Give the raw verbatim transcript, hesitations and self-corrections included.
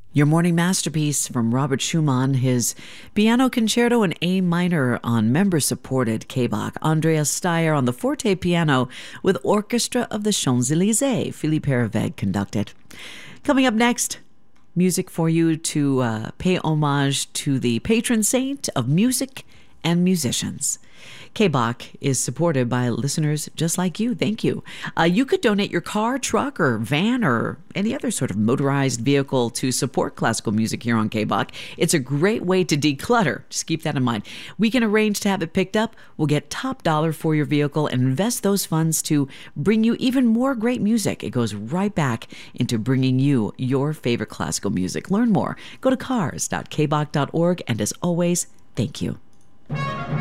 Your morning masterpiece from Robert Schumann, his piano concerto in A minor on member-supported K-Bach. Andreas Steyer on the forte piano with Orchestra of the Champs-Élysées. Philippe Hervé conducted. Coming up next, music for you to uh, pay homage to the patron saint of music and musicians. K-Bach is supported by listeners just like you. Thank you. Uh, you could donate your car, truck, or van, or any other sort of motorized vehicle to support classical music here on K-Bach. It's a great way to declutter. Just keep that in mind. We can arrange to have it picked up. We'll get top dollar for your vehicle and invest those funds to bring you even more great music. It goes right back into bringing you your favorite classical music. Learn more. Go to cars dot k bach dot org. And as always, thank you.